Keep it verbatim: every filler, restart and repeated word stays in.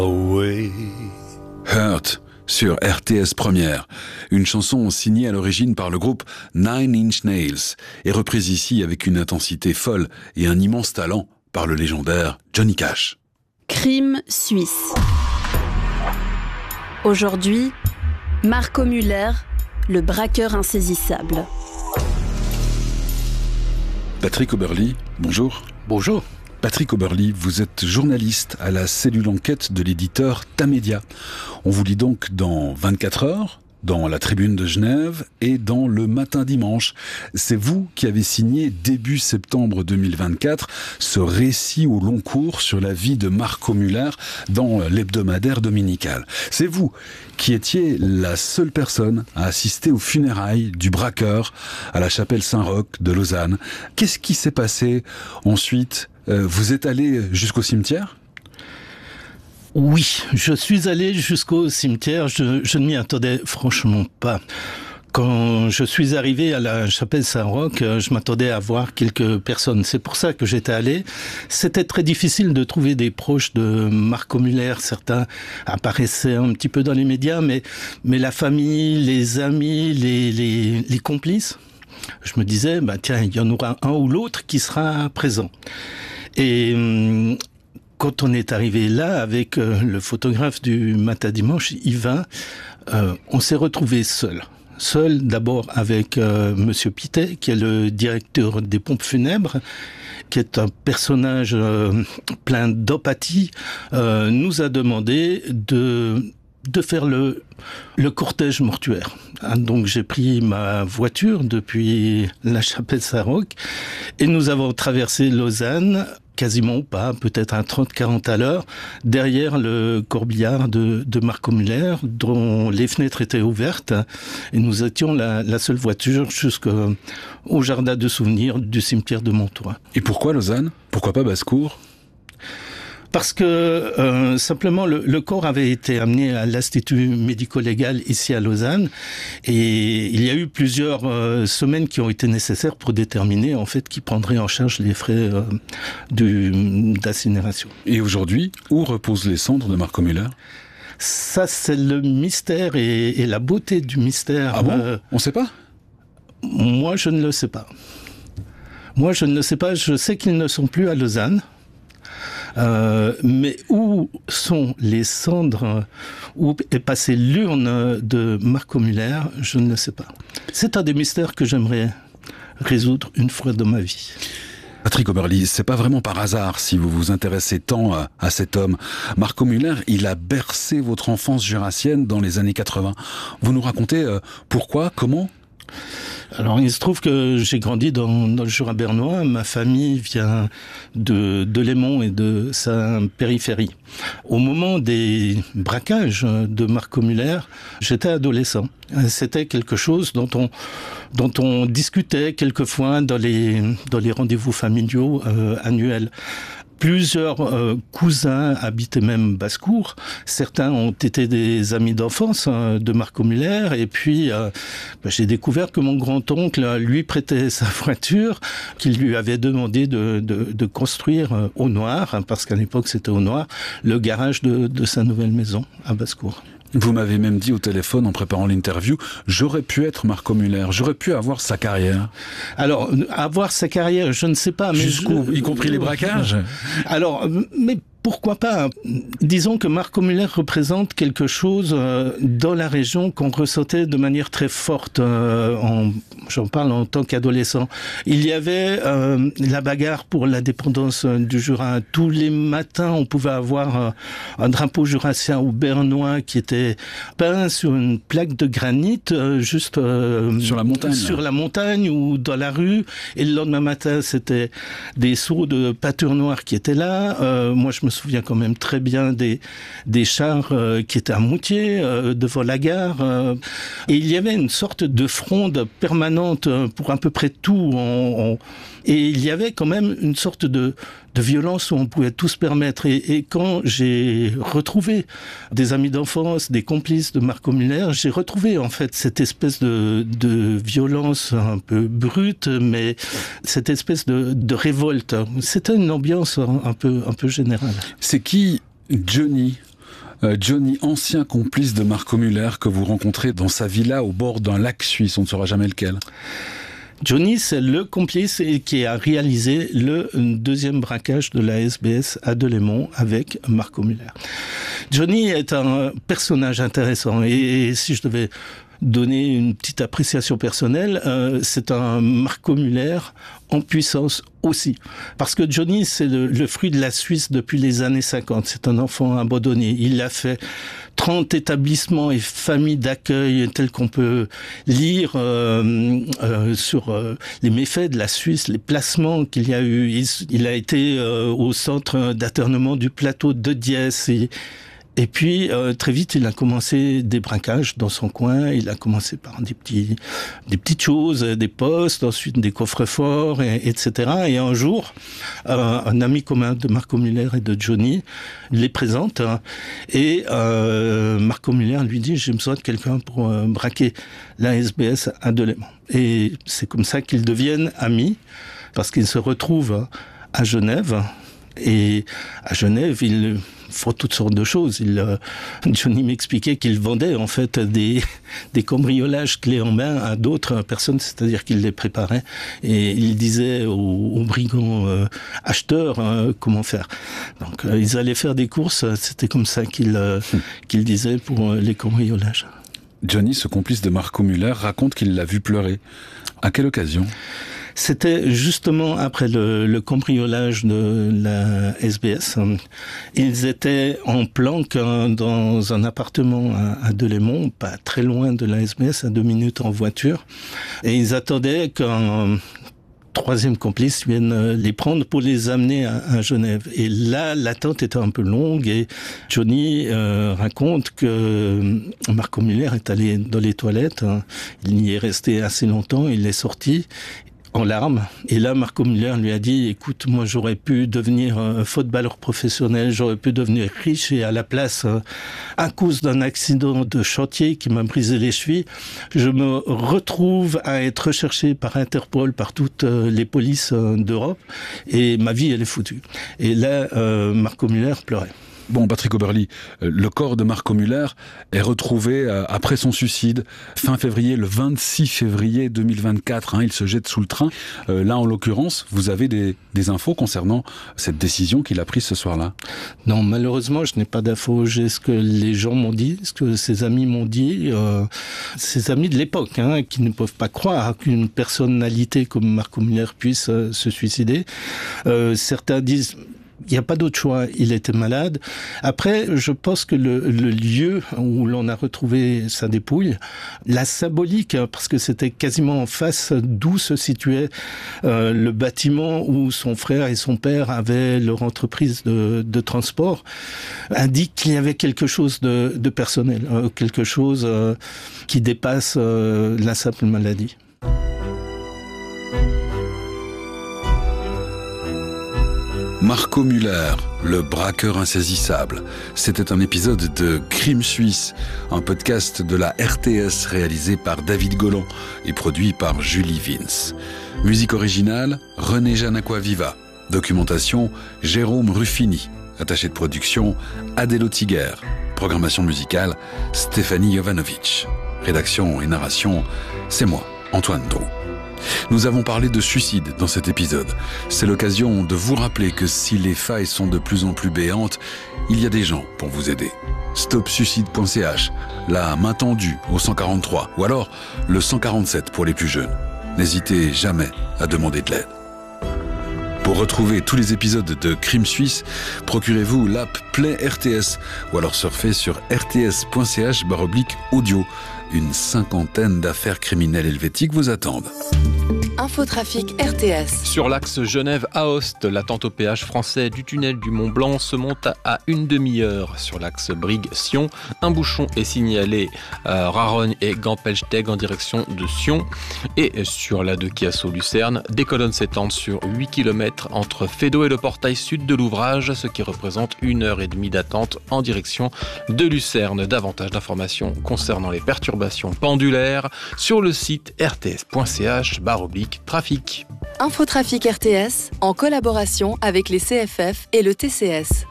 Away. Hurt sur R T S Première, une chanson signée à l'origine par le groupe Nine Inch Nails et reprise ici avec une intensité folle et un immense talent par le légendaire Johnny Cash. Crime suisse. Aujourd'hui, Marco Müller, le braqueur insaisissable. Patrick Oberly, bonjour. Bonjour. Patrick Oberly, vous êtes journaliste à la cellule enquête de l'éditeur Tamedia. On vous lit donc dans vingt-quatre heures, dans la Tribune de Genève et dans Le Matin Dimanche. C'est vous qui avez signé début septembre deux mille vingt-quatre ce récit au long cours sur la vie de Marco Müller dans l'hebdomadaire dominical. C'est vous qui étiez la seule personne à assister aux funérailles du braqueur à la chapelle Saint-Roch de Lausanne. Qu'est-ce qui s'est passé ensuite ? Euh, vous êtes allé jusqu'au cimetière ? Oui, je suis allé jusqu'au cimetière, je, je ne m'y attendais franchement pas. Quand je suis arrivé à la chapelle Saint-Roch, je m'attendais à voir quelques personnes. C'est pour ça que j'étais allé. C'était très difficile de trouver des proches de Marco Müller. Certains apparaissaient un petit peu dans les médias, mais, mais la famille, les amis, les, les, les complices, je me disais, bah tiens, il y en aura un ou l'autre qui sera présent. Et hum, quand on est arrivé là avec euh, le photographe du Matin Dimanche, Yvain, euh, on s'est retrouvés seuls. Seul d'abord avec euh, Monsieur Pitet, qui est le directeur des pompes funèbres, qui est un personnage euh, plein d'empathie, euh, nous a demandé de de faire le le cortège mortuaire. Donc j'ai pris ma voiture depuis la chapelle Saint-Roch et nous avons traversé Lausanne, quasiment pas, peut-être à trente à quarante à l'heure, derrière le corbillard de, de Marco Müller, dont les fenêtres étaient ouvertes, et nous étions la, la seule voiture jusqu'au jardin de souvenirs du cimetière de Montois. Et pourquoi Lausanne ? Pourquoi pas Basse-Cour ? Parce que euh, simplement le, le corps avait été amené à l'Institut médico-légal ici à Lausanne et il y a eu plusieurs euh, semaines qui ont été nécessaires pour déterminer en fait qui prendrait en charge les frais euh, du, d'incinération. Et aujourd'hui, où reposent les cendres de Marco Müller ? Ça, c'est le mystère et, et la beauté du mystère. Ah bon ? euh, On ne sait pas ? Moi, je ne le sais pas. Moi, je ne le sais pas. Je sais qu'ils ne sont plus à Lausanne. Euh, mais où sont les cendres, où est passée l'urne de Marco Müller, je ne le sais pas. C'est un des mystères que j'aimerais résoudre une fois dans ma vie. Patrick Oberly, c'est pas vraiment par hasard si vous vous intéressez tant à, à cet homme. Marco Müller, il a bercé votre enfance jurassienne dans les années quatre-vingts. Vous nous racontez euh, pourquoi, comment ? Alors, il se trouve que j'ai grandi dans, dans le Jura bernois. Ma famille vient de, de Lémont et de sa périphérie. Au moment des braquages de Marco Müller, j'étais adolescent. C'était quelque chose dont on, dont on discutait quelquefois dans les, dans les rendez-vous familiaux euh, annuels. Plusieurs euh, cousins habitaient même Basse-Cour. Certains ont été des amis d'enfance hein, de Marco Müller. Et puis, euh, bah, j'ai découvert que mon grand-oncle lui prêtait sa voiture, qu'il lui avait demandé de, de, de construire euh, au noir, hein, parce qu'à l'époque c'était au noir, le garage de, de sa nouvelle maison à Basse-Cour. Vous m'avez même dit au téléphone en préparant l'interview, j'aurais pu être Marco Müller, j'aurais pu avoir sa carrière. Alors, avoir sa carrière, je ne sais pas. Mais Jusqu'où, je... y compris les braquages ? Alors, mais pourquoi pas ? Disons que Marco Müller représente quelque chose dans la région qu'on ressentait de manière très forte. En, j'en parle en tant qu'adolescent. Il y avait euh, la bagarre pour l'indépendance du Jura. Tous les matins, on pouvait avoir un drapeau jurassien ou bernois qui était peint sur une plaque de granit, juste euh, sur la montagne, sur la montagne ou dans la rue. Et le lendemain matin, c'était des seaux de peinture noire qui étaient là. Euh, moi, je me souviens quand même très bien des, des chars euh, qui étaient à Moutier, euh, devant la gare. Euh, et il y avait une sorte de fronde permanente pour à peu près tout. On, on, et il y avait quand même une sorte de, de violence où on pouvait tout se permettre. Et, et quand j'ai retrouvé des amis d'enfance, des complices de Marco Müller, j'ai retrouvé en fait cette espèce de, de violence un peu brute, mais cette espèce de, de révolte. C'était une ambiance un peu, un peu générale. C'est qui Johnny ? Euh, Johnny, ancien complice de Marco Müller que vous rencontrez dans sa villa au bord d'un lac suisse, on ne saura jamais lequel. Johnny, c'est le complice qui a réalisé le deuxième braquage de la S B S à Delémont avec Marco Müller. Johnny est un personnage intéressant et si je devais donner une petite appréciation personnelle, euh, c'est un Marco Müller en puissance aussi. Parce que Johnny, c'est le, le fruit de la Suisse depuis les années cinquante. C'est un enfant abandonné. Il a fait trente établissements et familles d'accueil tels qu'on peut lire euh, euh, sur euh, les méfaits de la Suisse, les placements qu'il y a eu. Il, il a été euh, au centre d'internement du plateau de Diès et Et puis, euh, très vite, il a commencé des braquages dans son coin. Il a commencé par des petits, des petites choses, des postes, ensuite des coffres-forts, et, etc. Et un jour, euh, un ami commun de Marco Müller et de Johnny les présente. Hein, et euh, Marco Müller lui dit « J'ai besoin de quelqu'un pour euh, braquer la S B S à Delémont ». Et c'est comme ça qu'ils deviennent amis, parce qu'ils se retrouvent à Genève. Et à Genève, ils font toutes sortes de choses. Il, euh, Johnny m'expliquait qu'il vendait en fait des, des cambriolages clés en main à d'autres personnes, c'est-à-dire qu'il les préparait et il disait aux, aux brigands euh, acheteurs euh, comment faire. Donc euh, ils allaient faire des courses, c'était comme ça qu'il, euh, qu'il disait pour euh, les cambriolages. Johnny, ce complice de Marco Müller, raconte qu'il l'a vu pleurer. À quelle occasion ? C'était justement après le, le cambriolage de la S B S. Ils étaient en planque dans un appartement à Delémont, pas très loin de la S B S, à deux minutes en voiture. Et ils attendaient qu'un troisième complice vienne les prendre pour les amener à, à Genève. Et là, l'attente était un peu longue et Johnny euh, raconte que Marco Müller est allé dans les toilettes. Il y est resté assez longtemps, il est sorti en larmes. Et là, Marco Müller lui a dit « Écoute, moi, j'aurais pu devenir un footballeur professionnel, j'aurais pu devenir riche et à la place, à cause d'un accident de chantier qui m'a brisé les chevilles, je me retrouve à être recherché par Interpol, par toutes les polices d'Europe et ma vie, elle est foutue. » Et là, euh, Marco Müller pleurait. Bon, Patrick Oberly, le corps de Marco Müller est retrouvé après son suicide, fin février, le vingt-six février deux mille vingt-quatre. Hein, il se jette sous le train. Euh, là, en l'occurrence, vous avez des, des infos concernant cette décision qu'il a prise ce soir-là ? Non, malheureusement, je n'ai pas d'infos. J'ai ce que les gens m'ont dit, ce que ses amis m'ont dit. Euh, ses amis de l'époque, hein, qui ne peuvent pas croire qu'une personnalité comme Marco Müller puisse euh, se suicider. Euh, certains disent... Il n'y a pas d'autre choix, il était malade. Après, je pense que le, le lieu où l'on a retrouvé sa dépouille, la symbolique, parce que c'était quasiment en face d'où se situait euh, le bâtiment où son frère et son père avaient leur entreprise de, de transport, indique qu'il y avait quelque chose de, de personnel, euh, quelque chose euh, qui dépasse euh, la simple maladie. Marco Müller, le braqueur insaisissable. C'était un épisode de Crime Suisse, un podcast de la R T S réalisé par David Golan et produit par Julie Vince. Musique originale, René Janaquaviva. Documentation, Jérôme Ruffini. Attaché de production, Adélo Tiguer. Programmation musicale, Stéphanie Jovanovic. Rédaction et narration, c'est moi, Antoine Drou. Nous avons parlé de suicide dans cet épisode. C'est l'occasion de vous rappeler que si les failles sont de plus en plus béantes, il y a des gens pour vous aider. stop suicide point c h, la main tendue au cent quarante-trois, ou alors le cent quarante-sept pour les plus jeunes. N'hésitez jamais à demander de l'aide. Pour retrouver tous les épisodes de Crime Suisse, procurez-vous l'app Play R T S ou alors surfez sur r t s point c h barre oblique audio. Une cinquantaine d'affaires criminelles helvétiques vous attendent. Infotrafic R T S. Sur l'axe Genève-Aoste, l'attente au péage français du tunnel du Mont Blanc se monte à une demi-heure. Sur l'axe Brigue-Sion, un bouchon est signalé à Rarogne et Gampelsteg en direction de Sion. Et sur la de Chiasso-Lucerne, des colonnes s'étendent sur huit kilomètres entre Fédot et le portail sud de l'ouvrage, ce qui représente une heure et demie d'attente en direction de Lucerne. Davantage d'informations concernant les perturbations pendulaires sur le site r t s point c h barre oblique trafic. Infotrafic R T S en collaboration avec les C F F et le T C S.